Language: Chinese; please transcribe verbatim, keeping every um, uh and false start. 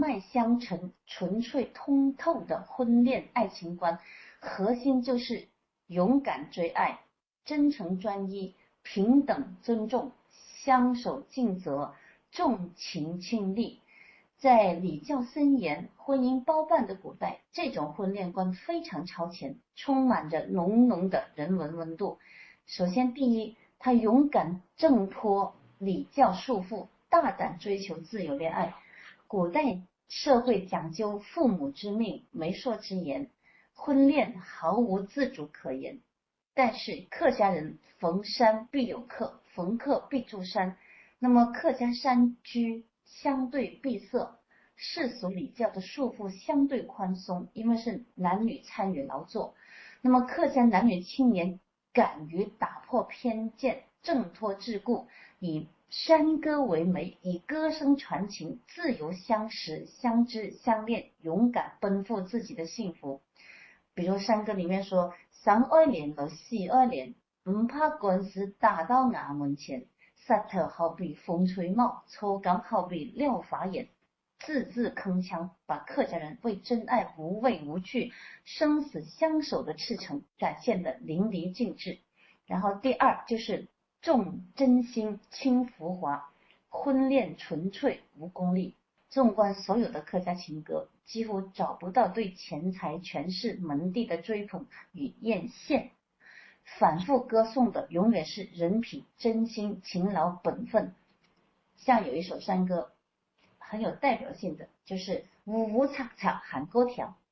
脉相承、纯粹通透的婚恋爱情观，核心就是勇敢追爱、真诚专一、平等尊重、相守尽责、重情轻利。在礼教森严、婚姻包办的古代，这种婚恋观非常超前，充满着浓浓的人文温度。首先，第一，他勇敢挣脱礼教束缚，大胆追求自由恋爱。古代社会讲究父母之命、媒妁之言，婚恋毫无自主可言。但是客家人逢山必有客，逢客必住山。那么客家山居相对闭塞，世俗礼教的束缚相对宽松，因为是男女参与劳作。那么客家男女青年敢于打破偏见，挣脱桎梏，以山歌为媒，以歌声传情，自由相识、相知、相恋，勇敢奔赴自己的幸福。比如山歌里面说，三爱连了四爱连，不怕官司打到衙门前，杀头好比风吹帽，抽杆好比撂法眼，字字铿锵，把客家人为真爱无畏无惧、生死相守的赤诚展现得淋漓尽致。然后第二就是重真心轻浮华，婚恋纯粹无功利。纵观所有的客家情歌，几乎找不到对钱财、权势、门第的追捧与艳羡，反复歌颂的永远是人品、真心、勤劳、本分。像有一首山歌很有代表性的，就是呜呜嚓嚓喊歌条，